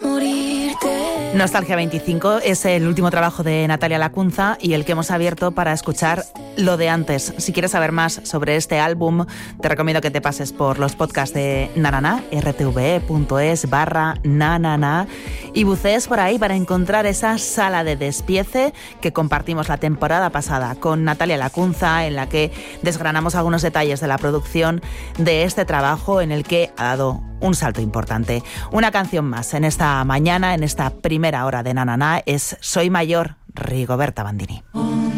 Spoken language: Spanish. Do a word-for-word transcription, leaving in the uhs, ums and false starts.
morirte. Nostalgia veinticinco es el último trabajo de Natalia Lacunza y el que hemos abierto para escuchar lo de antes. Si quieres saber más sobre este álbum, te recomiendo que te pases por los podcasts de Nanana, rtve.es barra nanana, y bucees por ahí para encontrar esa sala de despiece que compartimos la temporada pasada con Natalia Lacunza, en la que desgranamos algunos detalles de la producción de este trabajo en el que ha dado un salto importante. Una canción más en esta mañana, en esta primera hora de Nanana, es Soy Mayor, Rigoberta Bandini.